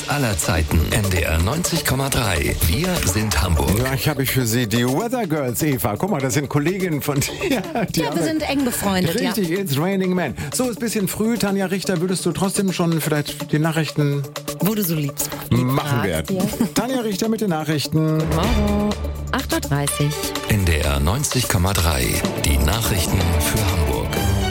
aller Zeiten. NDR 90,3. Wir sind Hamburg. Gleich habe ich für Sie die Weather Girls, Eva. Guck mal, das sind Kolleginnen von dir. Wir sind eng befreundet. Richtig, It's Raining Men. So, ist ein bisschen früh. Tanja Richter, würdest du trotzdem schon vielleicht die Nachrichten... Wo du so liebst. Machen wir. Tanja Richter mit den Nachrichten. Morgen, 8.30 Uhr. NDR 90,3. Die Nachrichten für Hamburg.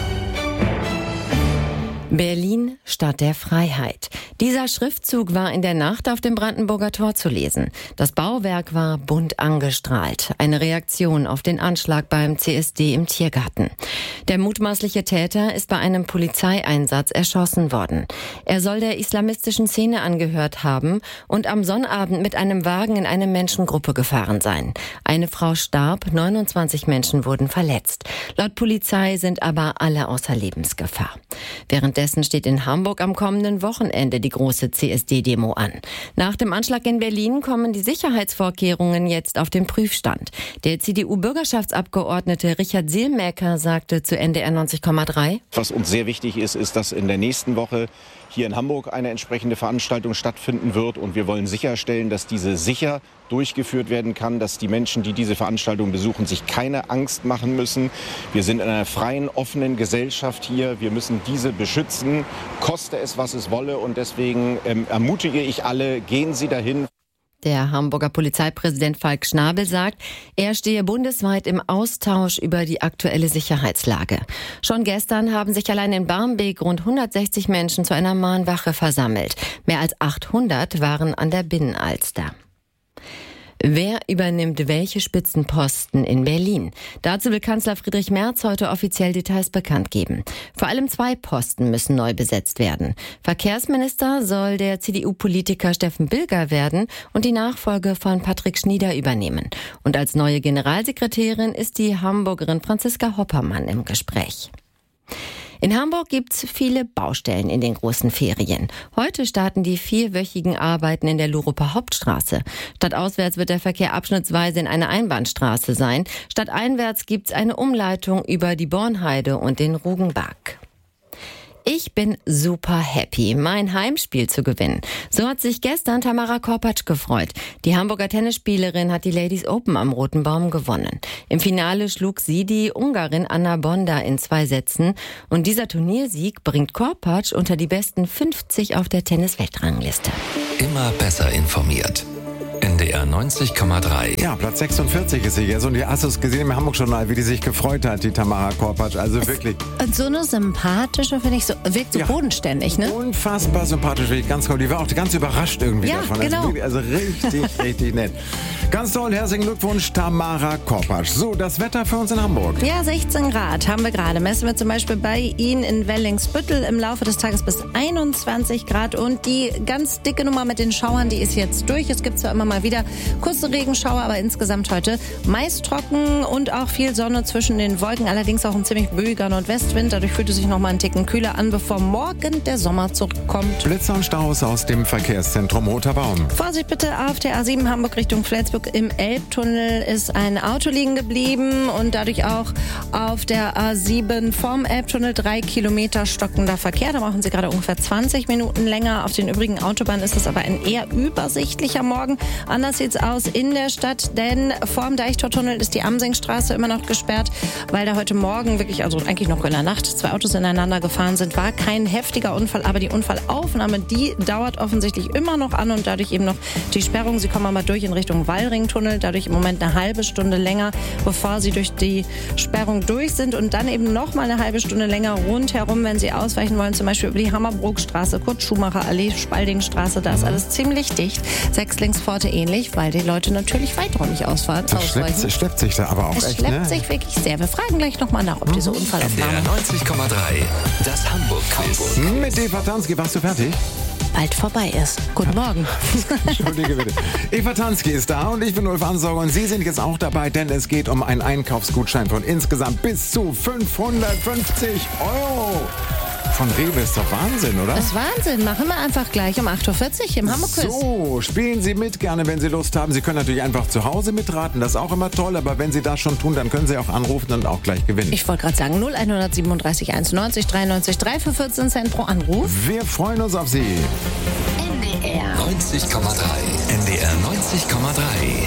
Berlin, Stadt der Freiheit. Dieser Schriftzug war in der Nacht auf dem Brandenburger Tor zu lesen. Das Bauwerk war bunt angestrahlt. Eine Reaktion auf den Anschlag beim CSD im Tiergarten. Der mutmaßliche Täter ist bei einem Polizeieinsatz erschossen worden. Er soll der islamistischen Szene angehört haben und am Sonnabend mit einem Wagen in eine Menschengruppe gefahren sein. Eine Frau starb, 29 Menschen wurden verletzt. Laut Polizei sind aber alle außer Lebensgefahr. Währenddessen steht in Hamburg am kommenden Wochenende die große CSD-Demo an. Nach dem Anschlag in Berlin kommen die Sicherheitsvorkehrungen jetzt auf den Prüfstand. Der CDU-Bürgerschaftsabgeordnete Richard Sielmäcker sagte zu NDR 90,3: Was uns sehr wichtig ist, ist, dass in der nächsten Woche hier in Hamburg eine entsprechende Veranstaltung stattfinden wird. Und wir wollen sicherstellen, dass diese sicher durchgeführt werden kann, dass die Menschen, die diese Veranstaltung besuchen, sich keine Angst machen müssen. Wir sind in einer freien, offenen Gesellschaft hier. Wir müssen diese beschützen, koste es, was es wolle. Und deswegen ermutige ich alle, gehen Sie dahin. Der Hamburger Polizeipräsident Falk Schnabel sagt, er stehe bundesweit im Austausch über die aktuelle Sicherheitslage. Schon gestern haben sich allein in Barmbek rund 160 Menschen zu einer Mahnwache versammelt. Mehr als 800 waren an der Binnenalster. Wer übernimmt welche Spitzenposten in Berlin? Dazu will Kanzler Friedrich Merz heute offiziell Details bekannt geben. Vor allem 2 Posten müssen neu besetzt werden. Verkehrsminister soll der CDU-Politiker Steffen Bilger werden und die Nachfolge von Patrick Schnieder übernehmen. Und als neue Generalsekretärin ist die Hamburgerin Franziska Hoppermann im Gespräch. In Hamburg gibt's viele Baustellen in den großen Ferien. Heute starten die 4-wöchigen Arbeiten in der Luruper Hauptstraße. Stadtauswärts wird der Verkehr abschnittsweise in eine Einbahnstraße sein. Stadteinwärts gibt's eine Umleitung über die Bornheide und den Rugenbach. Ich bin super happy, mein Heimspiel zu gewinnen. So hat sich gestern Tamara Korpatsch gefreut. Die Hamburger Tennisspielerin hat die Ladies Open am Roten Baum gewonnen. Im Finale schlug sie die Ungarin Anna Bonda in 2 Sätzen. Und dieser Turniersieg bringt Korpatsch unter die besten 50 auf der Tennis-Weltrangliste. Immer besser informiert. NDR 90,3. Ja, Platz 46 ist sie jetzt. Und hast du es gesehen im Hamburg-Journal, wie die sich gefreut hat, die Tamara Korpatsch. Also wirklich. Und so eine sympathische, finde ich, wirkt so bodenständig, ne? Unfassbar sympathisch, finde ich, ganz toll. Die war auch ganz überrascht irgendwie davon. Genau. Also richtig, richtig nett. Ganz toll, herzlichen Glückwunsch, Tamara Korpatsch. So, das Wetter für uns in Hamburg. Ja, 16 Grad haben wir gerade. Messen wir zum Beispiel bei Ihnen in Wellingsbüttel im Laufe des Tages bis 21 Grad. Und die ganz dicke Nummer mit den Schauern, die ist jetzt durch. Es gibt zwar immer mal wieder kurze Regenschauer, aber insgesamt heute meist trocken und auch viel Sonne zwischen den Wolken. Allerdings auch ein ziemlich böiger Nordwestwind. Dadurch fühlt es sich noch mal einen Ticken kühler an, bevor morgen der Sommer zurückkommt. Blitzer und Staus aus dem Verkehrszentrum Roter Baum. Vorsicht bitte auf der A7 Hamburg Richtung Flensburg. Im Elbtunnel ist ein Auto liegen geblieben und dadurch auch auf der A7 vom Elbtunnel 3 Kilometer stockender Verkehr. Da brauchen Sie gerade ungefähr 20 Minuten länger. Auf den übrigen Autobahnen ist es aber ein eher übersichtlicher Morgen. Anders sieht es aus in der Stadt, denn vorm Deichtortunnel ist die Amsingstraße immer noch gesperrt, weil da heute Morgen wirklich, also eigentlich noch in der Nacht, 2 Autos ineinander gefahren sind. War kein heftiger Unfall, aber die Unfallaufnahme, die dauert offensichtlich immer noch an und dadurch eben noch die Sperrung. Sie kommen aber durch in Richtung Wallringtunnel, dadurch im Moment eine halbe Stunde länger, bevor Sie durch die Sperrung durch sind und dann eben noch mal eine halbe Stunde länger rundherum, wenn Sie ausweichen wollen, zum Beispiel über die Hammerbrookstraße, Kurt-Schumacher-Allee, Spaldingstraße, da ist alles ziemlich dicht. Sechslingsforte ähnlich, weil die Leute natürlich weiträumig ausweichen. Das schleppt sich da aber auch es echt, schleppt ne? sich wirklich sehr. Wir fragen gleich nochmal nach, ob diese Unfallaufnahme... NDR 90,3. Das Hamburg-Quiz. Mit Eva Tansky, warst du fertig? bald vorbei ist. Guten Morgen. Entschuldige bitte. Eva Tansky ist da und ich bin Ulf Ansauger und Sie sind jetzt auch dabei, denn es geht um einen Einkaufsgutschein von insgesamt bis zu 550 €. Von Rewe ist doch Wahnsinn, oder? Das ist Wahnsinn. Machen wir einfach gleich um 8.40 Uhr im Hamburg-Quiz. So, spielen Sie mit gerne, wenn Sie Lust haben. Sie können natürlich einfach zu Hause mitraten, das ist auch immer toll. Aber wenn Sie das schon tun, dann können Sie auch anrufen und auch gleich gewinnen. Ich wollte gerade sagen, 0137 190 93 3 für 14 Cent pro Anruf. Wir freuen uns auf Sie. NDR 90,3. NDR 90,3.